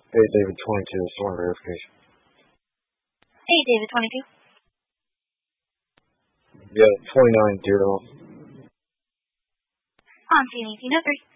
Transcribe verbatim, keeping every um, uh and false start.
Hey, David, twenty-two, sworn verification. Hey, David, twenty-two. Yeah, twenty-nine, dear. On scene eighteen oh three.